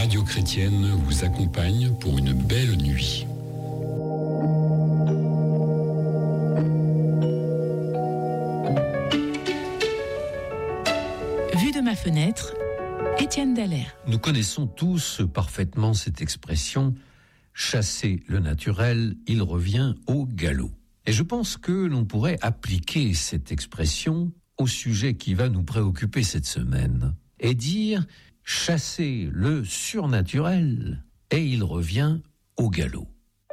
Radio Chrétienne vous accompagne pour une belle nuit. Vue de ma fenêtre, Étienne Dallaire. Nous connaissons tous parfaitement cette expression « chasser le naturel, il revient au galop ». Et je pense que l'on pourrait appliquer cette expression au sujet qui va nous préoccuper cette semaine et dire « chasser le surnaturel et il revient au galop ».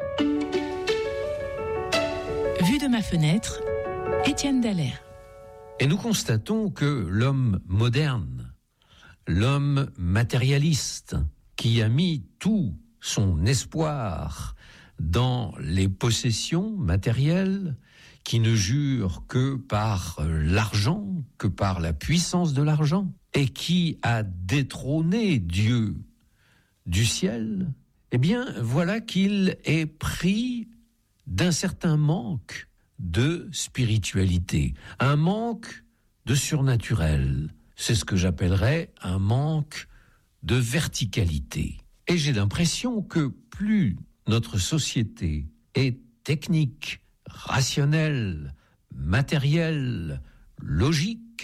Vue de ma fenêtre, Étienne Dallaire. Et nous constatons que l'homme moderne, l'homme matérialiste, qui a mis tout son espoir dans les possessions matérielles, qui ne jure que par l'argent, que par la puissance de l'argent, et qui a détrôné Dieu du ciel, eh bien, voilà qu'il est pris d'un certain manque de spiritualité, un manque de surnaturel. C'est ce que j'appellerais un manque de verticalité. Et j'ai l'impression que plus notre société est technique, rationnelle, matérielle, logique,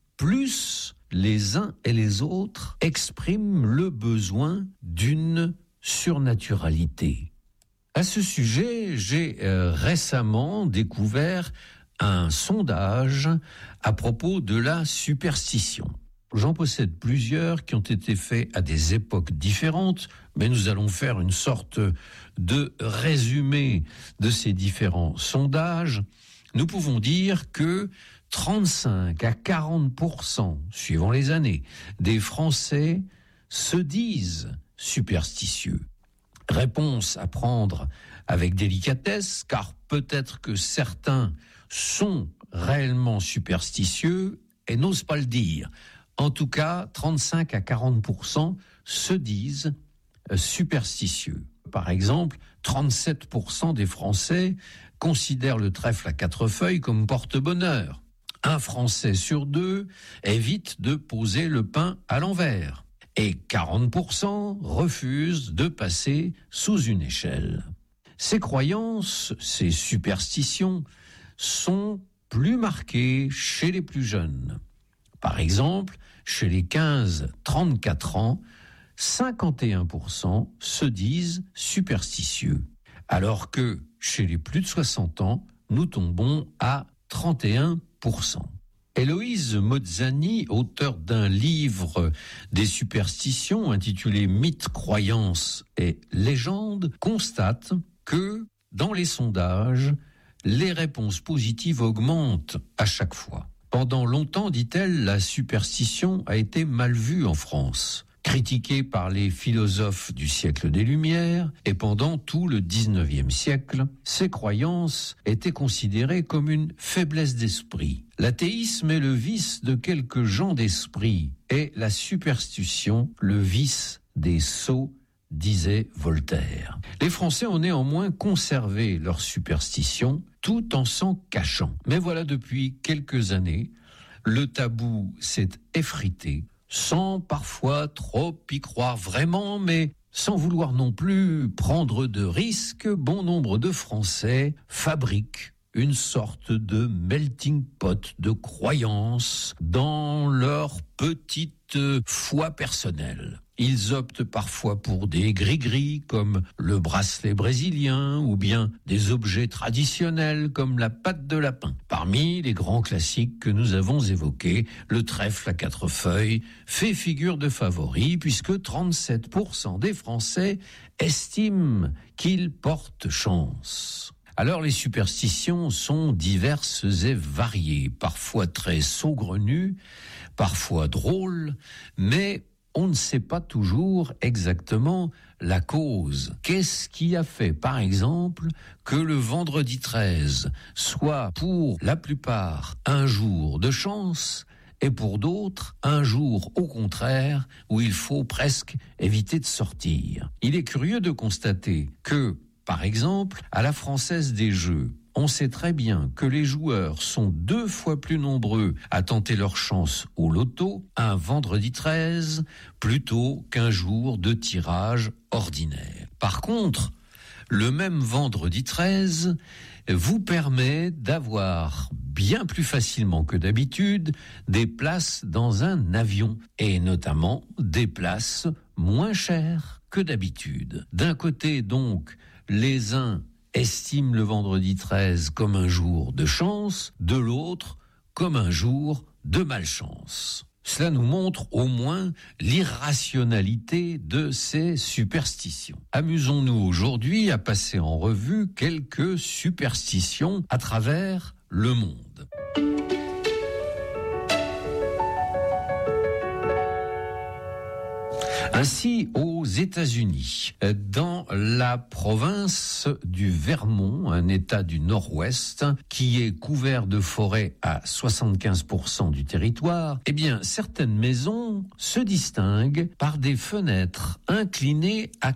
plus les uns et les autres expriment le besoin d'une surnaturalité. À ce sujet, j'ai récemment découvert un sondage à propos de la superstition. J'en possède plusieurs qui ont été faits à des époques différentes, mais nous allons faire une sorte de résumé de ces différents sondages. Nous pouvons dire que 35 à 40%, suivant les années, des Français se disent superstitieux. Réponse à prendre avec délicatesse, car peut-être que certains sont réellement superstitieux et n'osent pas le dire. En tout cas, 35 à 40% se disent superstitieux. Par exemple, 37% des Français considèrent le trèfle à 4 feuilles comme porte-bonheur. Un Français sur 2 évite de poser le pain à l'envers. Et 40% refusent de passer sous une échelle. Ces croyances, ces superstitions, sont plus marquées chez les plus jeunes. Par exemple, chez les 15-34 ans, 51% se disent superstitieux, alors que chez les plus de 60 ans, nous tombons à 31%. Héloïse Mozzani, auteure d'un livre des superstitions intitulé Mythes, croyances et légendes, constate que dans les sondages, les réponses positives augmentent à chaque fois. Pendant longtemps, dit-elle, la superstition a été mal vue en France, critiquée par les philosophes du siècle des Lumières, et pendant tout le 19e siècle, ces croyances étaient considérées comme une faiblesse d'esprit. L'athéisme est le vice de quelques gens d'esprit, et la superstition, le vice des sots, disait Voltaire. Les Français ont néanmoins conservé leur superstition, tout en s'en cachant. Mais voilà, depuis quelques années, le tabou s'est effrité, sans parfois trop y croire vraiment, mais sans vouloir non plus prendre de risques. Bon nombre de Français fabriquent une sorte de melting pot de croyances dans leur petite foi personnelle. Ils optent parfois pour des gris-gris comme le bracelet brésilien ou bien des objets traditionnels comme la patte de lapin. Parmi les grands classiques que nous avons évoqués, le trèfle à 4 feuilles fait figure de favori puisque 37% des Français estiment qu'il porte chance. Alors les superstitions sont diverses et variées, parfois très saugrenues, parfois drôles, mais on ne sait pas toujours exactement la cause. Qu'est-ce qui a fait, par exemple, que le vendredi 13 soit pour la plupart un jour de chance et pour d'autres un jour au contraire où il faut presque éviter de sortir? Il est curieux de constater que, par exemple, à la Française des Jeux, on sait très bien que les joueurs sont 2 fois plus nombreux à tenter leur chance au loto un vendredi 13 plutôt qu'un jour de tirage ordinaire. Par contre, le même vendredi 13 vous permet d'avoir bien plus facilement que d'habitude des places dans un avion et notamment des places moins chères que d'habitude. D'un côté donc, les uns estiment le vendredi 13 comme un jour de chance, de l'autre comme un jour de malchance. Cela nous montre au moins l'irrationalité de ces superstitions. Amusons-nous aujourd'hui à passer en revue quelques superstitions à travers le monde. Ainsi, aux États-Unis, dans la province du Vermont, un État du Nord-Ouest, qui est couvert de forêts à 75% du territoire, eh bien, certaines maisons se distinguent par des fenêtres inclinées à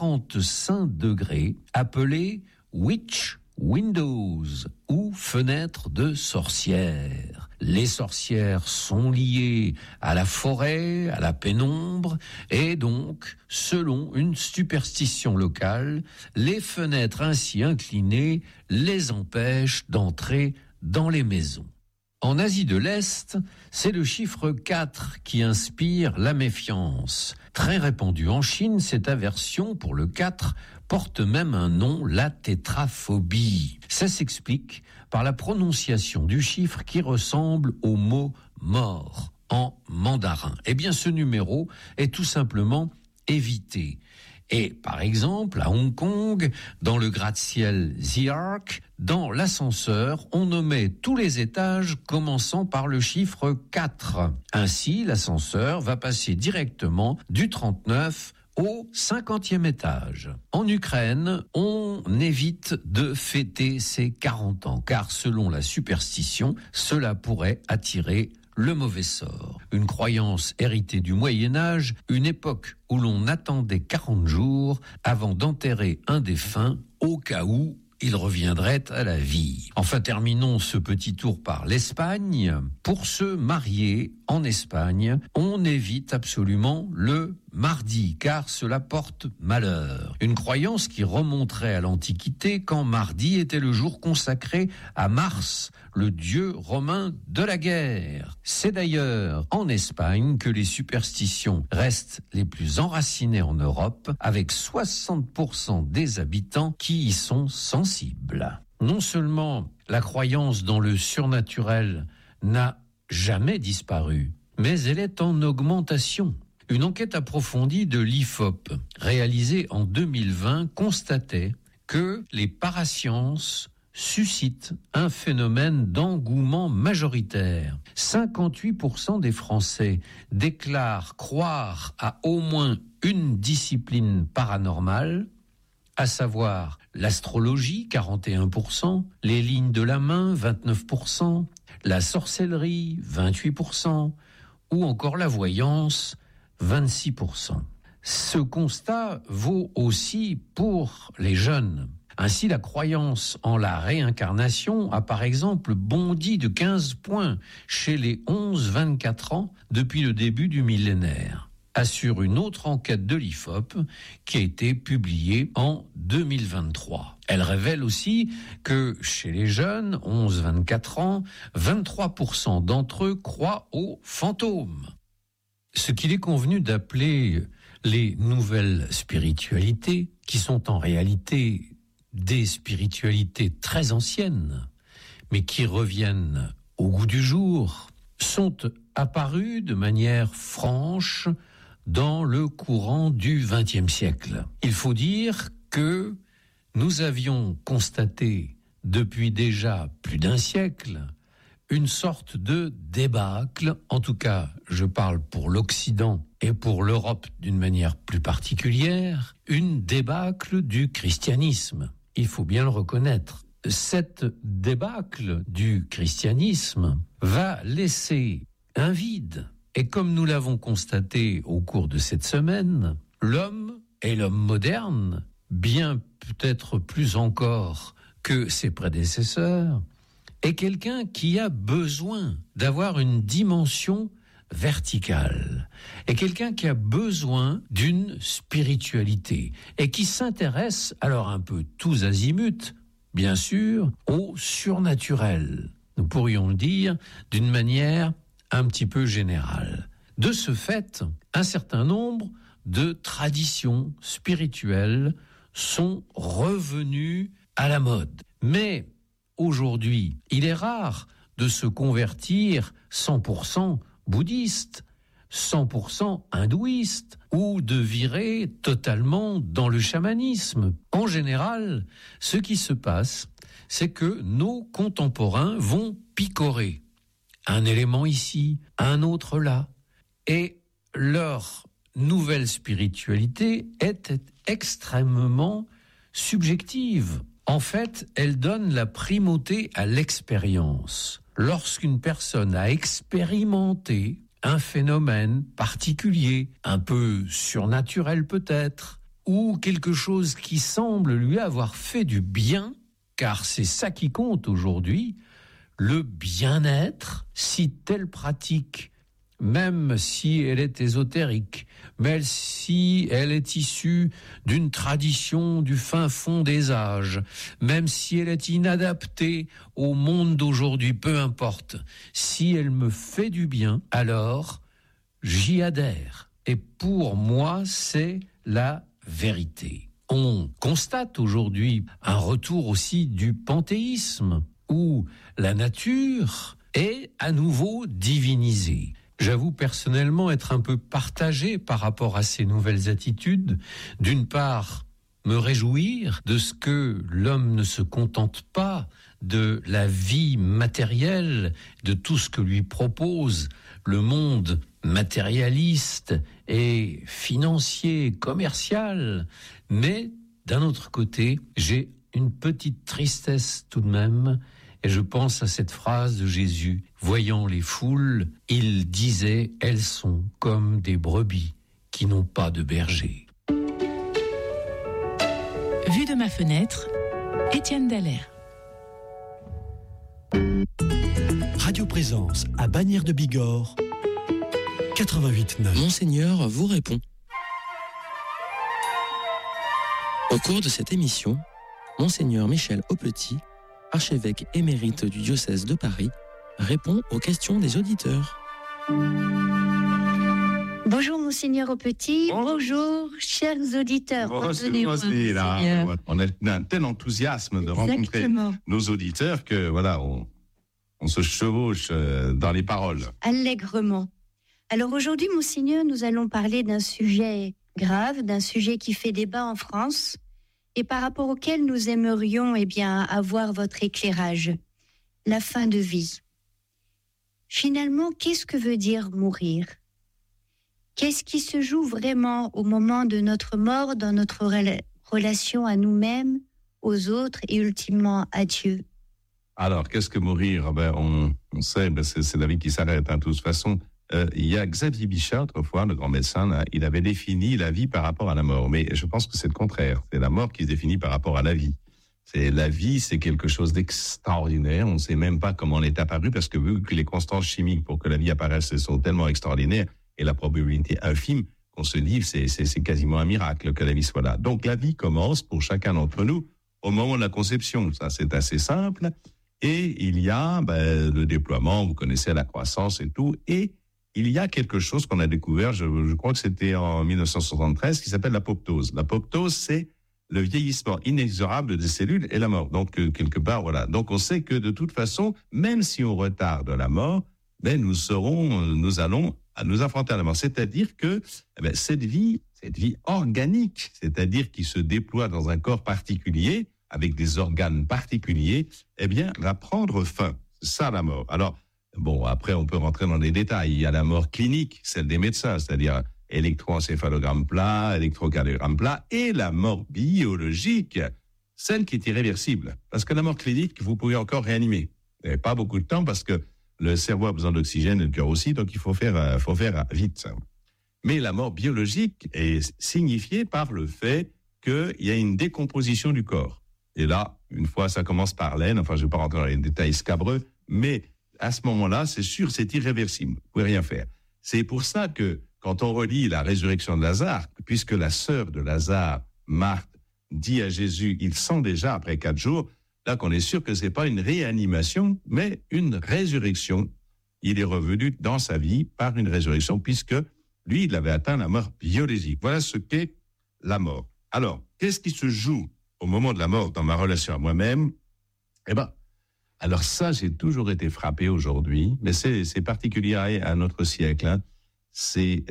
45 degrés, appelées witch windows ou fenêtres de sorcières. Les sorcières sont liées à la forêt, à la pénombre, et donc, selon une superstition locale, les fenêtres ainsi inclinées les empêchent d'entrer dans les maisons. En Asie de l'Est, c'est le chiffre 4 qui inspire la méfiance. Très répandue en Chine, cette aversion pour le 4 porte même un nom, la tétraphobie. Ça s'explique par la prononciation du chiffre qui ressemble au mot « mort » en mandarin. Eh bien, ce numéro est tout simplement évité. Et par exemple, à Hong Kong, dans le gratte-ciel The Arc, dans l'ascenseur, on nommait tous les étages commençant par le chiffre 4. Ainsi, l'ascenseur va passer directement du 39 au 50e étage. En Ukraine, on évite de fêter ses 40 ans, car selon la superstition, cela pourrait attirer le mauvais sort. Une croyance héritée du Moyen-Âge, une époque où l'on attendait 40 jours avant d'enterrer un défunt au cas où il reviendrait à la vie. Enfin, terminons ce petit tour par l'Espagne. Pour se marier en Espagne, on évite absolument le mardi, car cela porte malheur. Une croyance qui remonterait à l'Antiquité, quand mardi était le jour consacré à Mars, le dieu romain de la guerre. C'est d'ailleurs en Espagne que les superstitions restent les plus enracinées en Europe, avec 60% des habitants qui y sont sensibles. Non seulement la croyance dans le surnaturel n'a jamais disparu, mais elle est en augmentation. Une enquête approfondie de l'IFOP, réalisée en 2020, constatait que les parasciences suscitent un phénomène d'engouement majoritaire. 58% des Français déclarent croire à au moins une discipline paranormale, à savoir l'astrologie, 41%, les lignes de la main, 29%, la sorcellerie, 28%, ou encore la voyance, 26%. Ce constat vaut aussi pour les jeunes. Ainsi, la croyance en la réincarnation a par exemple bondi de 15 points chez les 11-24 ans depuis le début du millénaire, assure une autre enquête de l'IFOP qui a été publiée en 2023. Elle révèle aussi que chez les jeunes, 11-24 ans, 23% d'entre eux croient aux fantômes. Ce qu'il est convenu d'appeler les nouvelles spiritualités, qui sont en réalité des spiritualités très anciennes, mais qui reviennent au goût du jour, sont apparues de manière franche dans le courant du XXe siècle. Il faut dire que nous avions constaté depuis déjà plus d'un siècle une sorte de débâcle, en tout cas je parle pour l'Occident et pour l'Europe d'une manière plus particulière, une débâcle du christianisme. Il faut bien le reconnaître. Cette débâcle du christianisme va laisser un vide. Et comme nous l'avons constaté au cours de cette semaine, l'homme et l'homme moderne, bien peut-être plus encore que ses prédécesseurs, est quelqu'un qui a besoin d'avoir une dimension verticale, est quelqu'un qui a besoin d'une spiritualité et qui s'intéresse, alors un peu tous azimuts, bien sûr, au surnaturel. Nous pourrions le dire d'une manière un petit peu générale. De ce fait, un certain nombre de traditions spirituelles sont revenues à la mode. Mais aujourd'hui, il est rare de se convertir 100% bouddhiste, 100% hindouiste, ou de virer totalement dans le chamanisme. En général, ce qui se passe, c'est que nos contemporains vont picorer un élément ici, un autre là, et leur nouvelle spiritualité est extrêmement subjective. En fait, elle donne la primauté à l'expérience. Lorsqu'une personne a expérimenté un phénomène particulier, un peu surnaturel peut-être, ou quelque chose qui semble lui avoir fait du bien, car c'est ça qui compte aujourd'hui, le bien-être, si telle pratique, même si elle est ésotérique, même si elle est issue d'une tradition du fin fond des âges, même si elle est inadaptée au monde d'aujourd'hui, peu importe, si elle me fait du bien, alors j'y adhère. Et pour moi, c'est la vérité. On constate aujourd'hui un retour aussi du panthéisme, où la nature est à nouveau divinisée. J'avoue personnellement être un peu partagé par rapport à ces nouvelles attitudes. D'une part, me réjouir de ce que l'homme ne se contente pas de la vie matérielle, de tout ce que lui propose le monde matérialiste et financier, commercial. Mais d'un autre côté, j'ai une petite tristesse tout de même. Et je pense à cette phrase de Jésus. Voyant les foules, il disait « Elles sont comme des brebis qui n'ont pas de berger ». Vue de ma fenêtre, Étienne Dallaire. Radio Présence à Bagnères de Bigorre, 88.9. Monseigneur vous répond. Au cours de cette émission, Monseigneur Michel Aupetit, archevêque émérite du diocèse de Paris, répond aux questions des auditeurs. Bonjour Monseigneur Aupetit, bonjour chers auditeurs. On a un tel enthousiasme de rencontrer nos auditeurs que voilà, on se chevauche dans les paroles. Allègrement. Alors aujourd'hui, Monseigneur, nous allons parler d'un sujet grave, d'un sujet qui fait débat en France, et par rapport auquel nous aimerions avoir votre éclairage, la fin de vie. Finalement, qu'est-ce que veut dire mourir ? Qu'est-ce qui se joue vraiment au moment de notre mort dans notre relation à nous-mêmes, aux autres et ultimement à Dieu ? Alors, qu'est-ce que mourir ? On sait, c'est la vie qui s'arrête, de toute façon. Il y a Xavier Bichat, autrefois, le grand médecin, là, il avait défini la vie par rapport à la mort. Mais je pense que c'est le contraire. C'est la mort qui se définit par rapport à la vie. La vie, c'est quelque chose d'extraordinaire. On ne sait même pas comment elle est apparue parce que vu que les constances chimiques pour que la vie apparaisse sont tellement extraordinaires et la probabilité infime qu'on se dit c'est quasiment un miracle que la vie soit là. Donc la vie commence pour chacun d'entre nous au moment de la conception. Ça, c'est assez simple. Et il y a le déploiement, vous connaissez la croissance et tout. Et il y a quelque chose qu'on a découvert, je crois que c'était en 1973, qui s'appelle l'apoptose. L'apoptose, c'est le vieillissement inexorable des cellules et la mort. Donc, quelque part, voilà. Donc, on sait que de toute façon, même si on retarde la mort, nous allons nous affronter à la mort. C'est-à-dire que cette vie organique, c'est-à-dire qui se déploie dans un corps particulier, avec des organes particuliers, va prendre fin. C'est ça, la mort. Alors, après, on peut rentrer dans les détails. Il y a la mort clinique, celle des médecins, c'est-à-dire électroencéphalogramme plat, électrocardiogramme plat, et la mort biologique, celle qui est irréversible. Parce que la mort clinique, vous pouvez encore réanimer. Vous n'avez pas beaucoup de temps parce que le cerveau a besoin d'oxygène et le cœur aussi, donc il faut faire vite. Mais la mort biologique est signifiée par le fait qu'il y a une décomposition du corps. Et là, Une fois, ça commence par l'aine. Enfin, je ne vais pas rentrer dans les détails scabreux, mais à ce moment-là, c'est sûr, c'est irréversible. Vous ne pouvez rien faire. C'est pour ça que quand on relit la résurrection de Lazare, puisque la sœur de Lazare, Marthe, dit à Jésus, il sent déjà après 4 jours, là qu'on est sûr que ce n'est pas une réanimation, mais une résurrection. Il est revenu dans sa vie par une résurrection, puisque lui, il avait atteint la mort biologique. Voilà ce qu'est la mort. Alors, qu'est-ce qui se joue au moment de la mort dans ma relation à moi-même? Eh bien, alors ça, j'ai toujours été frappé aujourd'hui, mais c'est particulier à notre siècle, hein. C'est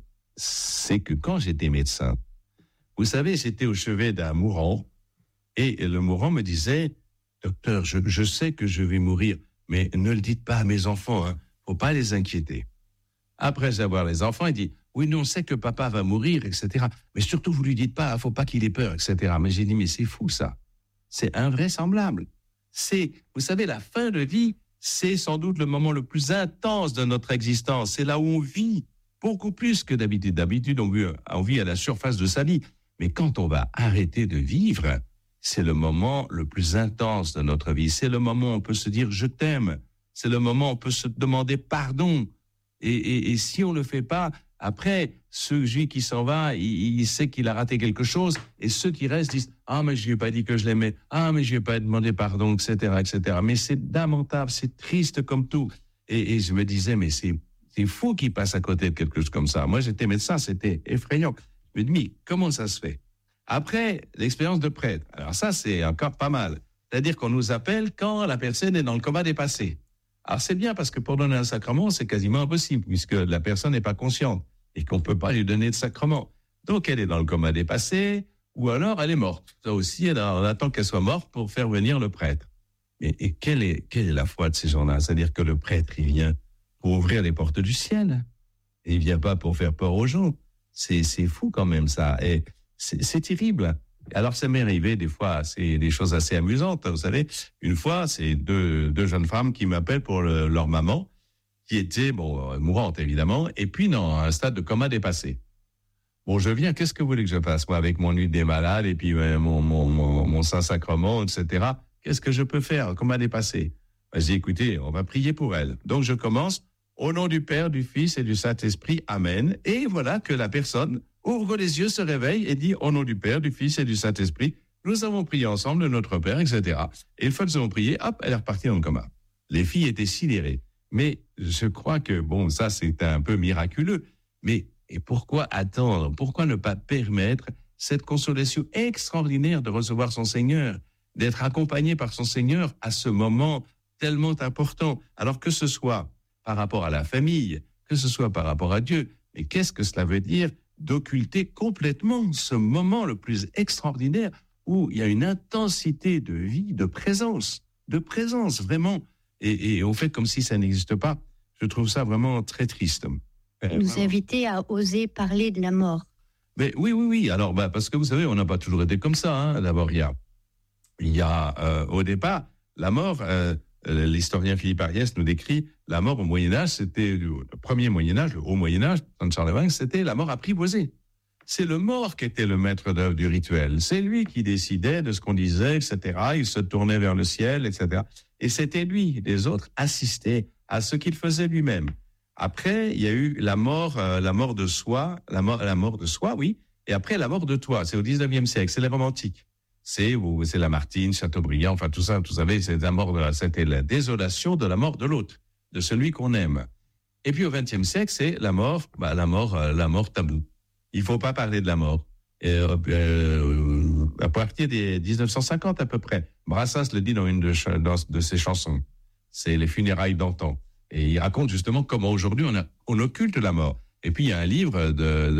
que quand j'étais médecin, vous savez, j'étais au chevet d'un mourant, et le mourant me disait, docteur, je sais que je vais mourir, mais ne le dites pas à mes enfants, hein, faut pas les inquiéter. Après avoir les enfants, il dit, oui, nous on sait que papa va mourir, etc. Mais surtout, vous lui dites pas, faut pas qu'il ait peur, etc. Mais j'ai dit, mais c'est fou ça, c'est invraisemblable. Vous savez, la fin de vie, c'est sans doute le moment le plus intense de notre existence. C'est là où on vit beaucoup plus que d'habitude. D'habitude, on vit à la surface de sa vie. Mais quand on va arrêter de vivre, c'est le moment le plus intense de notre vie. C'est le moment où on peut se dire « je t'aime ». C'est le moment où on peut se demander pardon. Et si on ne le fait pas, après, celui qui s'en va, il sait qu'il a raté quelque chose. Et ceux qui restent disent « ah, mais je lui ai pas dit que je l'aimais. Ah, mais je lui ai pas demandé pardon, etc. etc. » Mais c'est lamentable, c'est triste comme tout. Et je me disais « mais c'est fou qu'il passe à côté de quelque chose comme ça. » Moi, j'étais médecin, c'était effrayant. Je me dis, mais comment ça se fait? Après, l'expérience de prêtre. Alors ça, c'est encore pas mal. C'est-à-dire qu'on nous appelle quand la personne est dans le coma dépassé. Alors c'est bien parce que pour donner un sacrement, c'est quasiment impossible puisque la personne n'est pas consciente et qu'on ne peut pas lui donner de sacrement. Donc elle est dans le coma dépassé ou alors elle est morte. Ça aussi, on attend qu'elle soit morte pour faire venir le prêtre. Et quelle est la foi de ces gens-là? C'est-à-dire que le prêtre, il vient pour ouvrir les portes du ciel. Et il ne vient pas pour faire peur aux gens. C'est fou quand même ça, et c'est terrible. Alors ça m'est arrivé des fois, c'est des choses assez amusantes, vous savez. Une fois, c'est deux jeunes femmes qui m'appellent pour leur maman, qui était mourante évidemment, et puis dans un stade de coma dépassé. Bon, je viens, qu'est-ce que vous voulez que je fasse moi avec mon nuit des malades et puis mon Saint-Sacrement, etc. Qu'est-ce que je peux faire? Coma dépassé. J'ai dit, écoutez, on va prier pour elle. Donc je commence. Au nom du Père, du Fils et du Saint-Esprit, Amen. Et voilà que la personne ouvre les yeux, se réveille et dit, au nom du Père, du Fils et du Saint-Esprit, nous avons prié ensemble, notre Père, etc. Et une fois que nous avons prié, hop, elle est repartie dans le coma. Les filles étaient sidérées. Mais je crois que, ça, c'est un peu miraculeux. Mais et pourquoi attendre? Pourquoi ne pas permettre cette consolation extraordinaire de recevoir son Seigneur, d'être accompagné par son Seigneur à ce moment tellement important? Alors que ce soit par rapport à la famille, que ce soit par rapport à Dieu. Mais qu'est-ce que cela veut dire d'occulter complètement ce moment le plus extraordinaire où il y a une intensité de vie, de présence vraiment, et on fait comme si ça n'existe pas. Je trouve ça vraiment très triste. Nous inviter à oser parler de la mort. Mais oui. Alors, parce que vous savez, on n'a pas toujours été comme ça. Hein. D'abord, il y a au départ, la mort... l'historien Philippe Ariès nous décrit la mort au Moyen-Âge, c'était le premier Moyen-Âge, le haut Moyen-Âge, dans Charlemagne, c'était la mort apprivoisée. C'est le mort qui était le maître d'œuvre du rituel. C'est lui qui décidait de ce qu'on disait, etc. Il se tournait vers le ciel, etc. Et c'était lui. Les autres assistaient à ce qu'il faisait lui-même. Après, il y a eu la mort de soi, la mort de soi, oui. Et après, la mort de toi. C'est au 19e siècle. C'est les romantiques. C'est Lamartine, Chateaubriand, enfin tout ça, vous savez, c'était la désolation de la mort de l'autre, de celui qu'on aime. Et puis au XXe siècle, c'est la mort taboue. Il faut pas parler de la mort. À partir des 1950 à peu près, Brassens le dit dans une de ses chansons. C'est les funérailles d'antan. Et il raconte justement comment aujourd'hui on occulte la mort. Et puis il y a un livre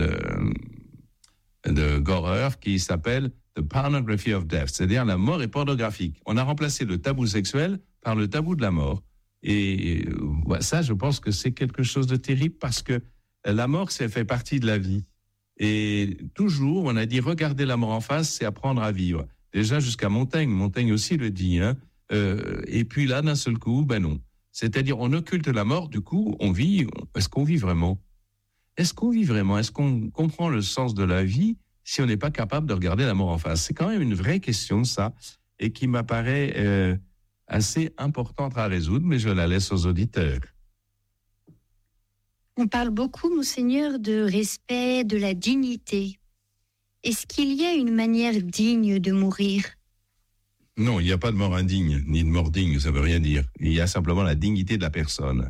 de Gorer qui s'appelle The Pornography of Death, c'est-à-dire la mort est pornographique. On a remplacé le tabou sexuel par le tabou de la mort. Et ça, je pense que c'est quelque chose de terrible parce que la mort, ça fait partie de la vie. Et toujours, on a dit, regarder la mort en face, c'est apprendre à vivre. Déjà jusqu'à Montaigne. Montaigne aussi le dit. Hein. Et puis là, d'un seul coup, non. C'est-à-dire, on occulte la mort, du coup, on vit. Est-ce qu'on vit vraiment? Est-ce qu'on comprend le sens de la vie si on n'est pas capable de regarder la mort en face? C'est quand même une vraie question, ça. et qui m'apparaît assez importante à résoudre, mais je la laisse aux auditeurs. On parle beaucoup, monseigneur, de respect, de la dignité. Est-ce qu'il y a une manière digne de mourir ? Non, il n'y a pas de mort indigne, ni de mort digne, ça ne veut rien dire. Il y a simplement la dignité de la personne.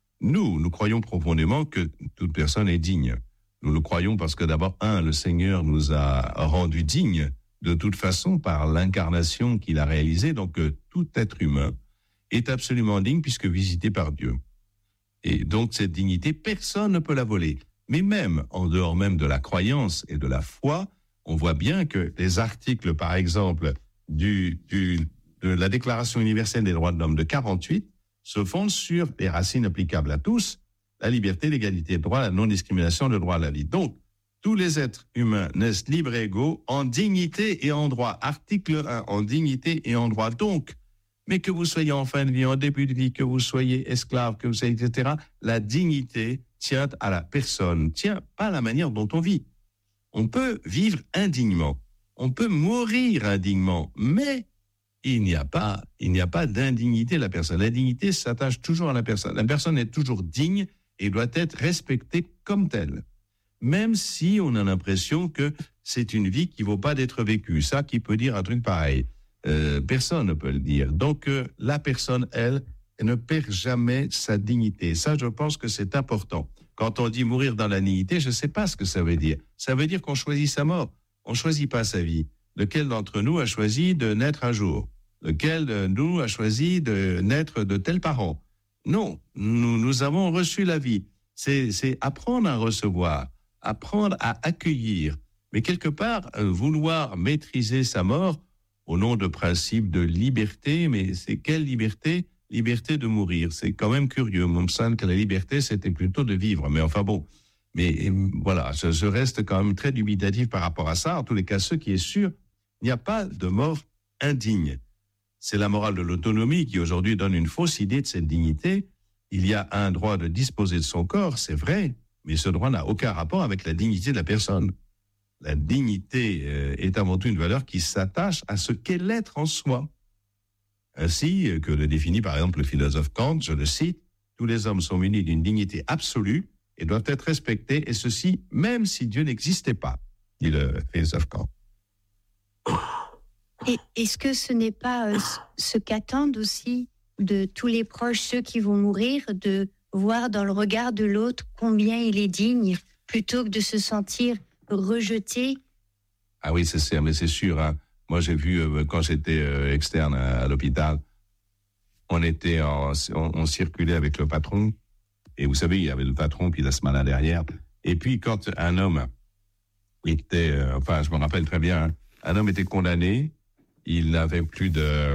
Nous croyons profondément que toute personne est digne. Nous le croyons parce que d'abord, le Seigneur nous a rendus dignes de toute façon par l'incarnation qu'il a réalisée. Donc, tout être humain est absolument digne puisque visité par Dieu. Et donc, cette dignité, personne ne peut la voler. Mais même, en dehors même de la croyance et de la foi, on voit bien que les articles, par exemple, de la Déclaration universelle des droits de l'homme de 48 se fondent sur les racines applicables à tous, la liberté, l'égalité de droit, la non-discrimination, le droit à la vie. Donc, tous les êtres humains naissent libres et égaux en dignité et en droit. Article 1, en dignité et en droit. Donc, mais que vous soyez en fin de vie, en début de vie, que vous soyez esclave, que vous soyez, etc., la dignité tient à la personne, tient pas à la manière dont on vit. On peut vivre indignement, on peut mourir indignement, mais il n'y a pas d'indignité de la personne. La dignité s'attache toujours à la personne. La personne est toujours digne et doit être respectée comme telle. Même si on a l'impression que c'est une vie qui ne vaut pas d'être vécue. Ça, qui peut dire un truc pareil? Personne ne peut le dire. Donc, la personne, elle ne perd jamais sa dignité. Ça, je pense que c'est important. Quand on dit mourir dans la dignité, je ne sais pas ce que ça veut dire. Ça veut dire qu'on choisit sa mort. On ne choisit pas sa vie. Lequel d'entre nous a choisi de naître un jour? Lequel de nous a choisi de naître de tels parents? Non, nous avons reçu la vie. C'est apprendre à recevoir, apprendre à accueillir. Mais quelque part, vouloir maîtriser sa mort au nom de principes de liberté, mais c'est quelle liberté? Liberté de mourir. C'est quand même curieux. Il me semble que la liberté, c'était plutôt de vivre. Mais enfin bon, mais voilà, je reste quand même très dubitatif par rapport à ça. En tous les cas, ce qui est sûr, il n'y a pas de mort indigne. C'est la morale de l'autonomie qui aujourd'hui donne une fausse idée de cette dignité. Il y a un droit de disposer de son corps, c'est vrai, mais ce droit n'a aucun rapport avec la dignité de la personne. La dignité est avant tout une valeur qui s'attache à ce qu'est l'être en soi. Ainsi que le définit par exemple le philosophe Kant, je le cite, « Tous les hommes sont munis d'une dignité absolue et doivent être respectés, et ceci même si Dieu n'existait pas », dit le philosophe Kant. Et est-ce que ce n'est pas ce qu'attendent aussi de tous les proches, ceux qui vont mourir, de voir dans le regard de l'autre combien il est digne, plutôt que de se sentir rejeté? Ah oui, mais c'est sûr. Hein. Moi, j'ai vu, quand j'étais externe à l'hôpital, on circulait avec le patron, et vous savez, il y avait le patron, puis la semaine derrière. Et puis, quand un homme était, je me rappelle très bien, hein, un homme était condamné, il n'avait plus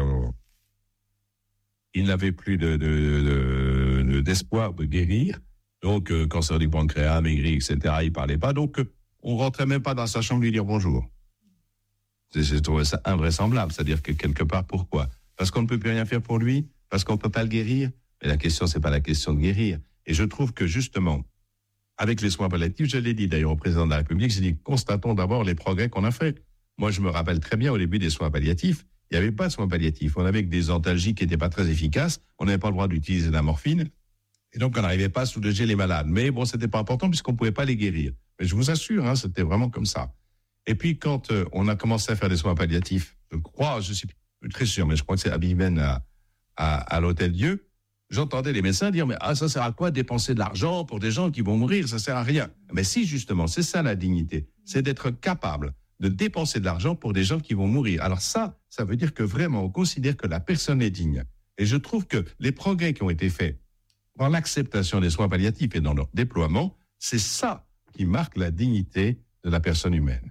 d'espoir de guérir, donc cancer du pancréas, maigri, etc., il parlait pas, donc on rentrait même pas dans sa chambre lui dire bonjour. J'ai trouvé ça invraisemblable, c'est-à-dire que quelque part, pourquoi? Parce qu'on ne peut plus rien faire pour lui, parce qu'on ne peut pas le guérir. Mais la question, c'est pas la question de guérir. Et je trouve que justement, avec les soins palliatifs, je l'ai dit d'ailleurs au président de la République, j'ai dit, constatons d'abord les progrès qu'on a faits. Moi, je me rappelle très bien au début des soins palliatifs, il n'y avait pas de soins palliatifs. On avait que des antalgiques qui n'étaient pas très efficaces, on n'avait pas le droit d'utiliser de la morphine, et donc on n'arrivait pas à soulager les malades. Mais bon, c'était pas important puisqu'on ne pouvait pas les guérir. Mais je vous assure, hein, c'était vraiment comme ça. Et puis, quand on a commencé à faire des soins palliatifs, je suis très sûr, mais je crois que c'est à Bivenne, à l'Hôtel-Dieu, j'entendais les médecins dire, mais ça sert à quoi dépenser de l'argent pour des gens qui vont mourir? Ça sert à rien. Mais si, justement, c'est ça la dignité, c'est d'être capable de dépenser de l'argent pour des gens qui vont mourir. Alors ça veut dire que vraiment, on considère que la personne est digne. Et je trouve que les progrès qui ont été faits dans l'acceptation des soins palliatifs et dans leur déploiement, c'est ça qui marque la dignité de la personne humaine.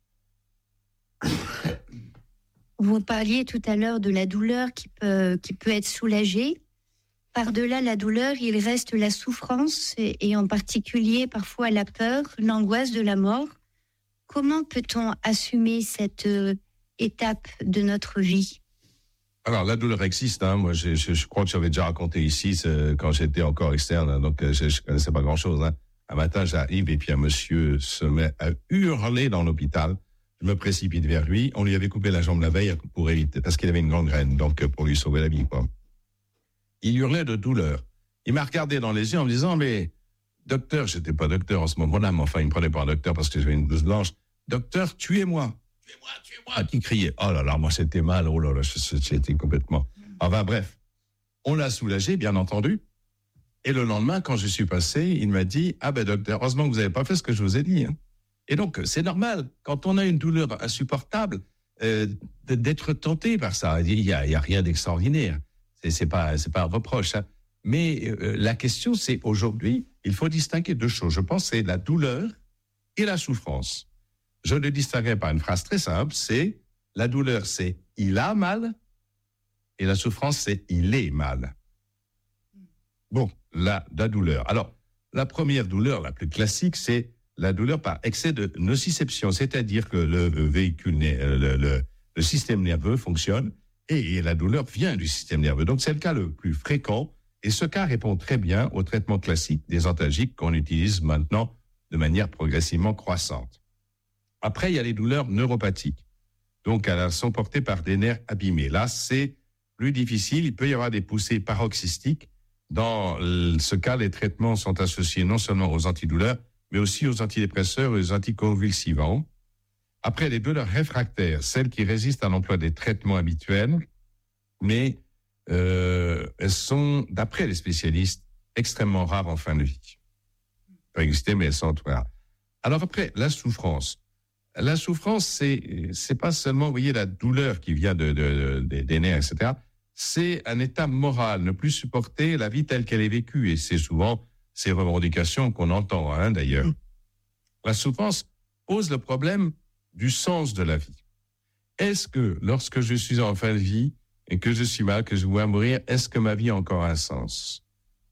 Vous parliez tout à l'heure de la douleur qui peut être soulagée. Par-delà la douleur, il reste la souffrance et en particulier parfois la peur, l'angoisse de la mort. Comment peut-on assumer cette étape de notre vie? Alors, la douleur existe. Hein. Moi, je crois que j'avais déjà raconté ici quand j'étais encore externe, hein, donc je ne connaissais pas grand-chose. Hein. Un matin, j'arrive et puis un monsieur se met à hurler dans l'hôpital. Je me précipite vers lui. On lui avait coupé la jambe la veille pour éviter, parce qu'il avait une gangrène, donc pour lui sauver la vie, quoi. Il hurlait de douleur. Il m'a regardé dans les yeux en me disant, mais docteur, j'étais pas docteur en ce moment-là, mais enfin, il me prenait pour un docteur parce que j'avais une blouse blanche. Docteur, tuez-moi, il criait. Oh là là, moi c'était mal, oh là là, j'étais complètement... Enfin bref, on l'a soulagé, bien entendu. Et le lendemain, quand je suis passé, il m'a dit, ah ben docteur, heureusement que vous n'avez pas fait ce que je vous ai dit. Hein. Et donc, c'est normal, quand on a une douleur insupportable, d'être tenté par ça. Il y a rien d'extraordinaire. C'est pas un reproche. Hein. Mais la question, c'est aujourd'hui, il faut distinguer deux choses. Je pense que c'est la douleur et la souffrance. Je le distinguerai par une phrase très simple, c'est la douleur, c'est il a mal, et la souffrance, c'est il est mal. Bon, la douleur. Alors, la première douleur, la plus classique, c'est la douleur par excès de nociception, c'est-à-dire que le véhicule, le système nerveux fonctionne et la douleur vient du système nerveux. Donc, c'est le cas le plus fréquent et ce cas répond très bien au traitement classique des antalgiques qu'on utilise maintenant de manière progressivement croissante. Après, il y a les douleurs neuropathiques. Donc, elles sont portées par des nerfs abîmés. Là, c'est plus difficile. Il peut y avoir des poussées paroxystiques. Dans ce cas, les traitements sont associés non seulement aux antidouleurs, mais aussi aux antidépresseurs et aux anticonvulsivants. Après, les douleurs réfractaires, celles qui résistent à l'emploi des traitements habituels, mais elles sont, d'après les spécialistes, extrêmement rares en fin de vie. Elles peuvent exister, mais elles sont rares. Alors après, la souffrance. La souffrance, c'est pas seulement, vous voyez, la douleur qui vient des nerfs, etc., c'est un état moral, ne plus supporter la vie telle qu'elle est vécue. Et c'est souvent ces revendications qu'on entend, hein, d'ailleurs. La souffrance pose le problème du sens de la vie. Est-ce que, lorsque je suis en fin de vie et que je suis mal, que je vois mourir, est-ce que ma vie a encore un sens?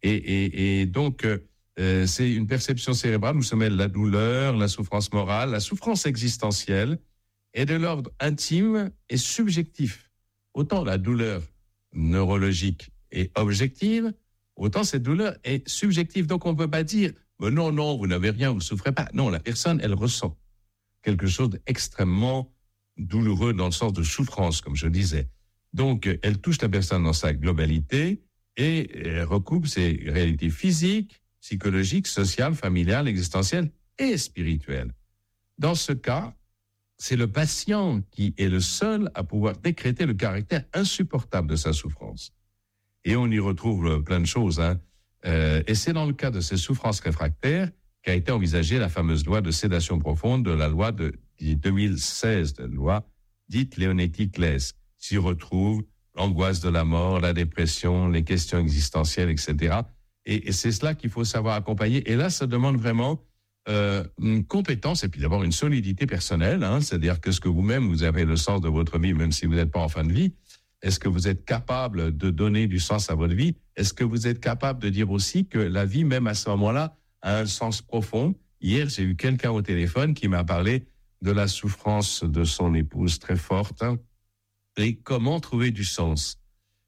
Et donc, c'est une perception cérébrale où se mêle la douleur, la souffrance morale, la souffrance existentielle, est de l'ordre intime et subjectif. Autant la douleur neurologique est objective, autant cette douleur est subjective. Donc on ne peut pas dire non, vous n'avez rien, vous ne souffrez pas. Non, la personne, elle ressent quelque chose d'extrêmement douloureux dans le sens de souffrance, comme je disais. Donc elle touche la personne dans sa globalité et elle recoupe ses réalités physiques, psychologiques, sociales, familiales, existentielles et spirituelles. Dans ce cas, c'est le patient qui est le seul à pouvoir décréter le caractère insupportable de sa souffrance. Et on y retrouve plein de choses. Hein. Et c'est dans le cas de ces souffrances réfractaires qu'a été envisagée la fameuse loi de sédation profonde de la loi de 2016, la loi dite Leonetti-Claes. S'y retrouve l'angoisse de la mort, la dépression, les questions existentielles, etc. Et c'est cela qu'il faut savoir accompagner. Et là, ça demande vraiment une compétence et puis d'abord une solidité personnelle, hein, c'est-à-dire que ce que vous-même, vous avez le sens de votre vie, même si vous n'êtes pas en fin de vie. Est-ce que vous êtes capable de donner du sens à votre vie? Est-ce que vous êtes capable de dire aussi que la vie, même à ce moment-là, a un sens profond? Hier, j'ai eu quelqu'un au téléphone qui m'a parlé de la souffrance de son épouse très forte, hein, et comment trouver du sens.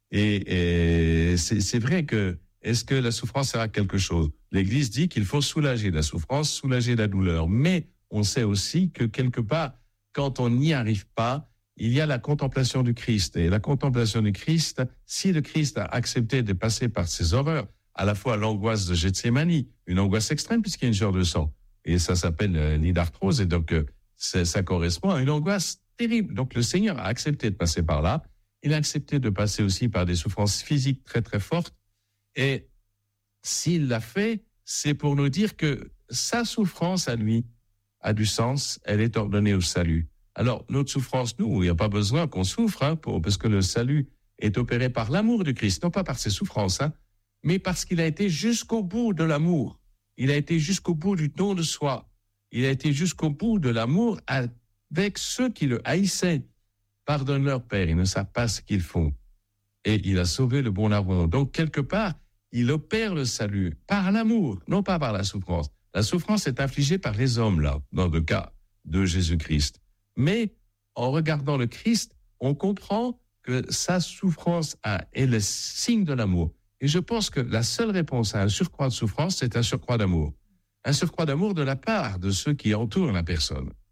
Et c'est vrai que est-ce que la souffrance sert à quelque chose? L'Église dit qu'il faut soulager la souffrance, soulager la douleur. Mais on sait aussi que quelque part, quand on n'y arrive pas, il y a la contemplation du Christ. Et la contemplation du Christ, si le Christ a accepté de passer par ces horreurs, à la fois l'angoisse de Gethsémani, une angoisse extrême puisqu'il y a une sueur de sang, et ça s'appelle l'hydarthrose, et donc ça correspond à une angoisse terrible. Donc le Seigneur a accepté de passer par là. Il a accepté de passer aussi par des souffrances physiques très très fortes. Et s'il l'a fait, c'est pour nous dire que sa souffrance à lui a du sens, elle est ordonnée au salut. Alors, notre souffrance, nous, il n'y a pas besoin qu'on souffre, hein, parce que le salut est opéré par l'amour du Christ, non pas par ses souffrances, hein, mais parce qu'il a été jusqu'au bout de l'amour. Il a été jusqu'au bout du don de soi. Il a été jusqu'au bout de l'amour avec ceux qui le haïssaient. Pardonne-leur, Père, ils ne savent pas ce qu'ils font. Et il a sauvé le bon larron. Donc, quelque part, il opère le salut par l'amour, non pas par la souffrance. La souffrance est infligée par les hommes, là, dans le cas de Jésus-Christ. Mais en regardant le Christ, on comprend que sa souffrance est le signe de l'amour. Et je pense que la seule réponse à un surcroît de souffrance, c'est un surcroît d'amour. Un surcroît d'amour de la part de ceux qui entourent la personne.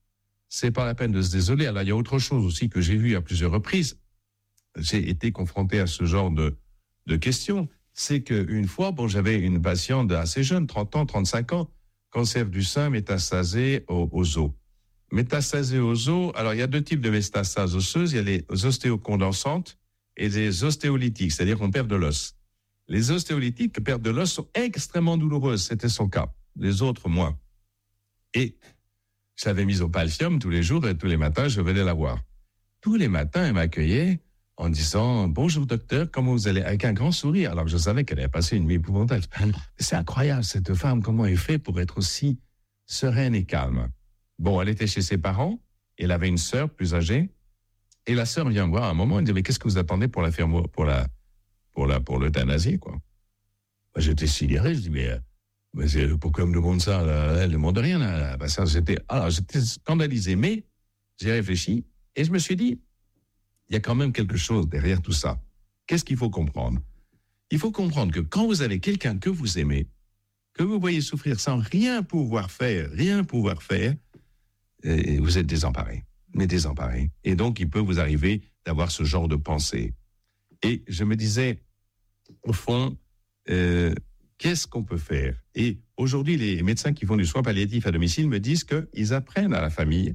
c'est pas la peine de se désoler. Alors, il y a autre chose aussi que j'ai vu à plusieurs reprises. J'ai été confronté à ce genre de questions. C'est qu'une fois, j'avais une patiente assez jeune, 30 ans, 35 ans, cancer du sein métastasé aux os. Métastasé aux os, alors il y a deux types de métastases osseuses. Il y a les ostéocondensantes et les ostéolytiques, c'est-à-dire qu'on perd de l'os. Les ostéolytiques qui perdent de l'os sont extrêmement douloureuses. C'était son cas. Les autres, moins. Et je l'avais mise au Palfium tous les jours et tous les matins, je venais la voir. Tous les matins, elle m'accueillait en disant « Bonjour docteur, comment vous allez ?» avec un grand sourire, alors que je savais qu'elle avait passé une nuit épouvantable. C'est incroyable, cette femme, comment elle fait pour être aussi sereine et calme. Bon, elle était chez ses parents, elle avait une sœur plus âgée, et la sœur vient me voir à un moment, elle dit « Mais qu'est-ce que vous attendez pour l'euthanasie, quoi ?» J'étais sidéré, je dis « Mais pourquoi elle me demande ça? Elle ne demande rien. J'étais scandalisé, mais j'ai réfléchi et je me suis dit, il y a quand même quelque chose derrière tout ça. Qu'est-ce qu'il faut comprendre? Il faut comprendre que quand vous avez quelqu'un que vous aimez, que vous voyez souffrir sans rien pouvoir faire, vous êtes désemparé. Et donc, il peut vous arriver d'avoir ce genre de pensée. Et je me disais, au fond, qu'est-ce qu'on peut faire? Et aujourd'hui, les médecins qui font du soin palliatif à domicile me disent qu'ils apprennent à la famille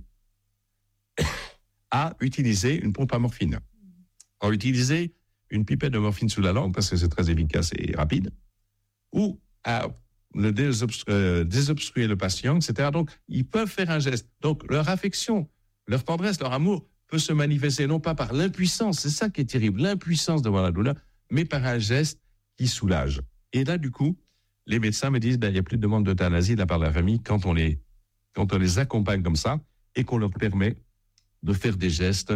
à utiliser une pompe à morphine, à utiliser une pipette de morphine sous la langue, parce que c'est très efficace et rapide, ou à désobstruer le patient, etc. Donc, ils peuvent faire un geste. Donc, leur affection, leur tendresse, leur amour peut se manifester non pas par l'impuissance, c'est ça qui est terrible, l'impuissance devant la douleur, mais par un geste qui soulage. Et là, du coup, les médecins me disent, il n'y a plus de demande d'euthanasie de la part de la famille quand on les accompagne comme ça et qu'on leur permet de faire des gestes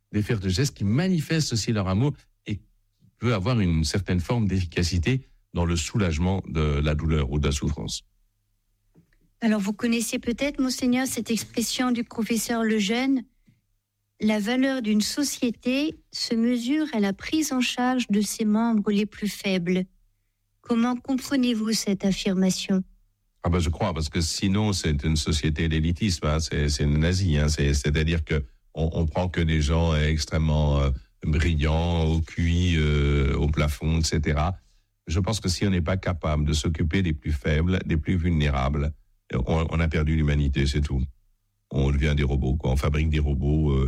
qui manifestent aussi leur amour et qui peut avoir une certaine forme d'efficacité dans le soulagement de la douleur ou de la souffrance. Alors, vous connaissez peut-être, Monseigneur, cette expression du professeur Lejeune, la valeur d'une société se mesure à la prise en charge de ses membres les plus faibles. Comment comprenez-vous cette affirmation? Je crois, parce que sinon, c'est une société d'élitisme, c'est une nazie. C'est-à-dire qu'on prend que des gens extrêmement brillants, au QI, au plafond, etc. Je pense que si on n'est pas capable de s'occuper des plus faibles, des plus vulnérables, on a perdu l'humanité, c'est tout. On devient des robots, quoi. On fabrique des robots.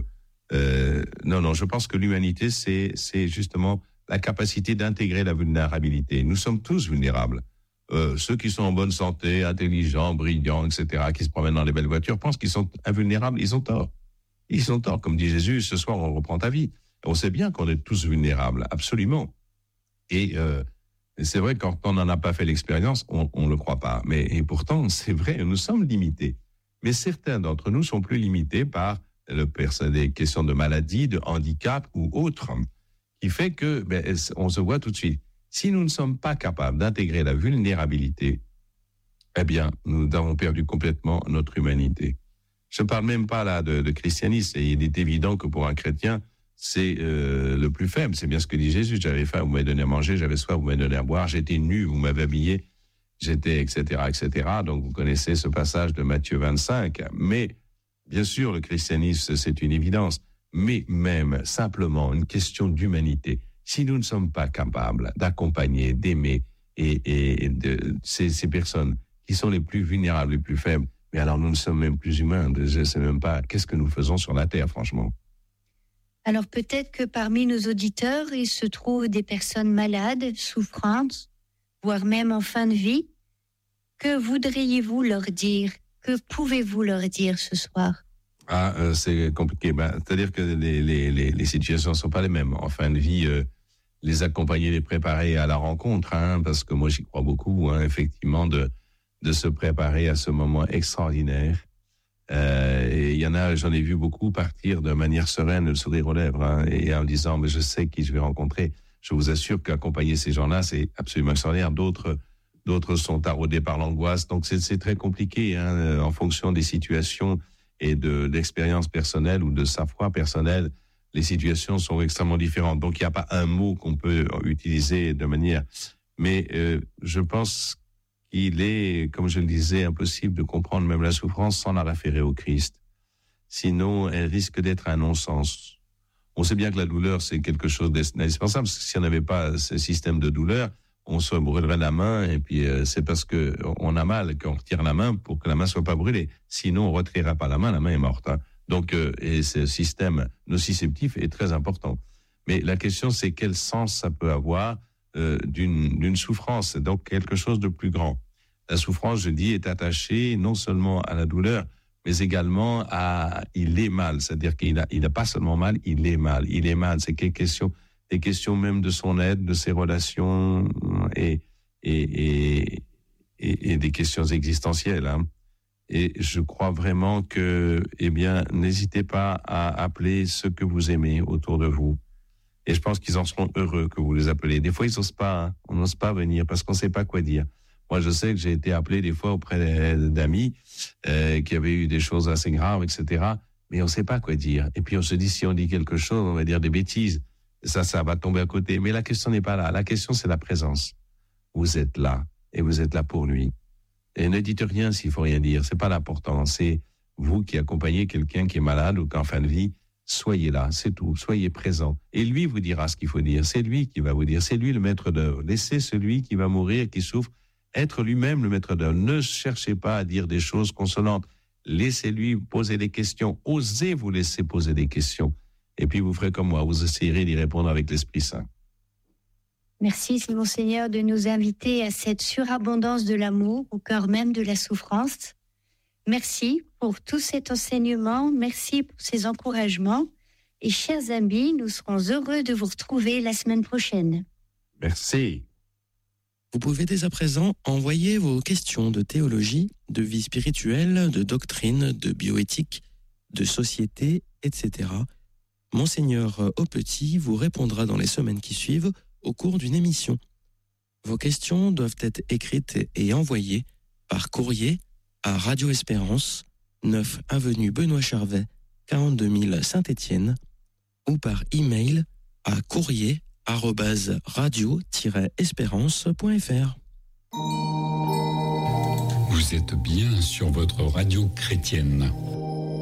Non, je pense que l'humanité, c'est justement la capacité d'intégrer la vulnérabilité. Nous sommes tous vulnérables. Ceux qui sont en bonne santé, intelligents, brillants, etc., qui se promènent dans les belles voitures, pensent qu'ils sont invulnérables. Ils ont tort. Ils ont tort. Comme dit Jésus, ce soir, on reprend ta vie. On sait bien qu'on est tous vulnérables, absolument. Et c'est vrai, quand on n'en a pas fait l'expérience, on ne le croit pas. Et pourtant, c'est vrai, nous sommes limités. Mais certains d'entre nous sont plus limités par des questions de maladie, de handicap ou autres, qui fait que on se voit tout de suite. Si nous ne sommes pas capables d'intégrer la vulnérabilité, eh bien, nous avons perdu complètement notre humanité. Je ne parle même pas là de christianisme. Et il est évident que pour un chrétien, c'est le plus faible. C'est bien ce que dit Jésus. J'avais faim, vous m'avez donné à manger. J'avais soif, vous m'avez donné à boire. J'étais nu, vous m'avez habillé. J'étais, etc., etc. Donc, vous connaissez ce passage de Matthieu 25. Mais, bien sûr, le christianisme, c'est une évidence. Mais même, simplement, une question d'humanité. Si nous ne sommes pas capables d'accompagner, d'aimer et de ces personnes qui sont les plus vulnérables, les plus faibles, mais alors nous ne sommes même plus humains. Je ne sais même pas qu'est-ce que nous faisons sur la Terre, franchement. Alors peut-être que parmi nos auditeurs, il se trouve des personnes malades, souffrantes, voire même en fin de vie. Que voudriez-vous leur dire? Que pouvez-vous leur dire ce soir? C'est compliqué. C'est-à-dire que les situations ne sont pas les mêmes. En fin de vie, les accompagner, les préparer à la rencontre, parce que moi j'y crois beaucoup, effectivement, de se préparer à ce moment extraordinaire. Et il y en a, j'en ai vu beaucoup partir de manière sereine, le sourire aux lèvres, et en disant, mais je sais qui je vais rencontrer. Je vous assure qu'accompagner ces gens-là, c'est absolument extraordinaire. D'autres sont taraudés par l'angoisse. Donc c'est très compliqué, en fonction des situations et de l'expérience personnelle ou de sa foi personnelle. Les situations sont extrêmement différentes. Donc, il n'y a pas un mot qu'on peut utiliser de manière... Mais je pense qu'il est, comme je le disais, impossible de comprendre même la souffrance sans la référer au Christ. sinon elle risque d'être un non-sens. On sait bien que la douleur, c'est quelque chose d'indispensable, parce que si on n'avait pas ce système de douleur, on se brûlerait la main, et puis c'est parce qu'on a mal qu'on retire la main pour que la main soit pas brûlée. Sinon, on ne retirera pas la main est morte. Hein. Donc, et ce système nociceptif est très important. Mais la question, c'est quel sens ça peut avoir d'une souffrance, donc quelque chose de plus grand. La souffrance, je dis, est attachée non seulement à la douleur, mais également il est mal, c'est-à-dire qu'il a pas seulement mal, il est mal. C'est des questions même de son aide, de ses relations et des questions existentielles. Hein. Et je crois vraiment que, n'hésitez pas à appeler ceux que vous aimez autour de vous. Et je pense qu'ils en seront heureux que vous les appelez. Des fois, ils n'osent pas, hein. On n'ose pas venir parce qu'on ne sait pas quoi dire. Moi, je sais que j'ai été appelé des fois auprès d'amis qui avaient eu des choses assez graves, etc. Mais on ne sait pas quoi dire. Et puis, on se dit, si on dit quelque chose, on va dire des bêtises. Ça va tomber à côté. Mais la question n'est pas là. La question, c'est la présence. Vous êtes là. Et vous êtes là pour lui. Et ne dites rien s'il faut rien dire. C'est pas l'important. C'est vous qui accompagnez quelqu'un qui est malade ou qui est en fin de vie. Soyez là, c'est tout. Soyez présent. Et lui vous dira ce qu'il faut dire. C'est lui qui va vous dire. C'est lui le maître d'œuvre. Laissez celui qui va mourir, qui souffre, être lui-même le maître d'œuvre. Ne cherchez pas à dire des choses consonantes. Laissez-lui poser des questions. Osez vous laisser poser des questions. Et puis vous ferez comme moi. Vous essayerez d'y répondre avec l'Esprit Saint. Merci, Monseigneur, de nous inviter à cette surabondance de l'amour au cœur même de la souffrance. Merci pour tout cet enseignement. Merci pour ces encouragements. Et chers amis, nous serons heureux de vous retrouver la semaine prochaine. Merci. Vous pouvez dès à présent envoyer vos questions de théologie, de vie spirituelle, de doctrine, de bioéthique, de société, etc. Monseigneur Aupetit vous répondra dans les semaines qui suivent au cours d'une émission. Vos questions doivent être écrites et envoyées par courrier à Radio Espérance, 9 avenue Benoît Charvet, 42 000 Saint-Étienne, ou par email à courrier@radio-espérance.fr. Vous êtes bien sur votre radio chrétienne.